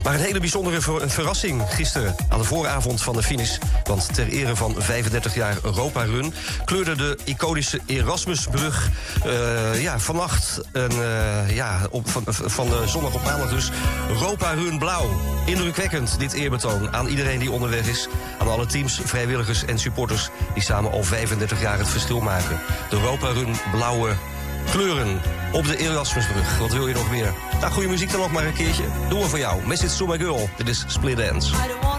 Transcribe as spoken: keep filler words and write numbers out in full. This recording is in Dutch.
Maar een hele bijzondere ver- verrassing gisteren aan de vooravond van de finish. Want ter ere van vijfendertig jaar Europa Run kleurde de iconische Erasmusbrug uh, ja, vannacht een, uh, ja, op, van, van de zondag op maandag dus Europa Run blauw. Indrukwekkend dit eerbetoon aan iedereen die onderweg is. Aan alle teams, vrijwilligers en supporters die samen al vijfendertig jaar het verschil maken. De Europa Run blauwe kleuren op de Erasmusbrug. Wat wil je nog meer? Nou, goede muziek dan nog maar een keertje. Doen we voor jou. Message to my girl. Dit is Split Ends.